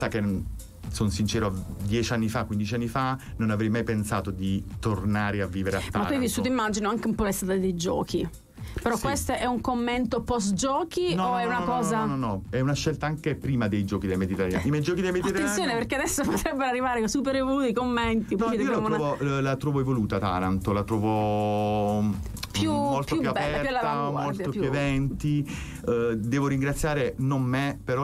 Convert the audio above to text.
che, sono sincero, 10 anni fa, 15 anni fa non avrei mai pensato di tornare a vivere a Taranto. Ma tu hai vissuto, immagino, anche un po' l'estate dei giochi. Però sì. Questo è un commento post giochi o è una cosa? No, è una scelta anche prima dei giochi del Mediterraneo. I miei giochi del Mediterraneo. Attenzione, perché adesso potrebbero arrivare super evoluti commenti. No, io la trovo evoluta Taranto, la trovo molto più aperta, molto più eventi. Devo ringraziare non me, però